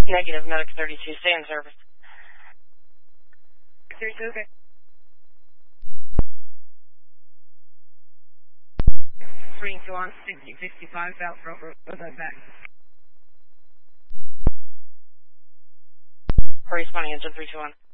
Negative, Medic 32, stay in service. 32, okay. 3-2 on 60-55 South Front Road, back. Responding engine 321.